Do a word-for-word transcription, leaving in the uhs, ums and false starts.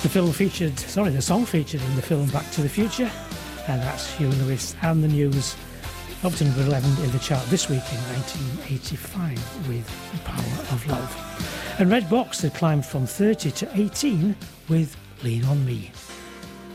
The film featured, sorry, the song featured in the film Back to the Future, and that's Huey Lewis and the News, up to number eleven in the chart this week in nineteen eighty-five with The Power of Love. And Red Box had climbed from thirty to eighteen with Lean on Me.